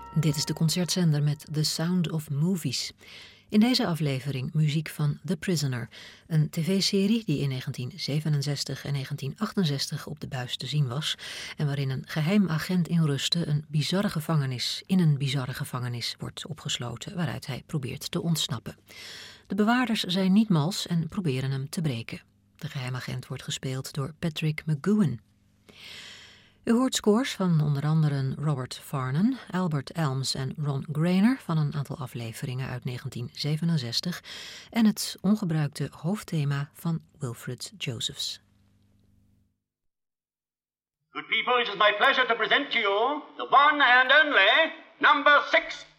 Dit is de concertzender met The Sound of Movies. In deze aflevering muziek van The Prisoner, een tv-serie die in 1967 en 1968 op de buis te zien was en waarin een geheim agent in ruste in een bizarre gevangenis wordt opgesloten waaruit hij probeert te ontsnappen. De bewaarders zijn niet mals en proberen hem te breken. De geheimagent wordt gespeeld door Patrick McGoohan. U hoort scores van onder andere Robert Farnon, Albert Elms en Ron Grainer van een aantal afleveringen uit 1967 en het ongebruikte hoofdthema van Wilfred Josephs. Good people, it is my pleasure to present to you the one and only number 6.